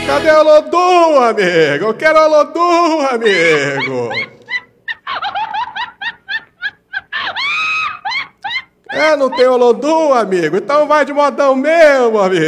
Cadê o Olodum, amigo? Eu quero o Olodum, amigo. Não tem Olodum, amigo? Então vai de modão mesmo, amigo.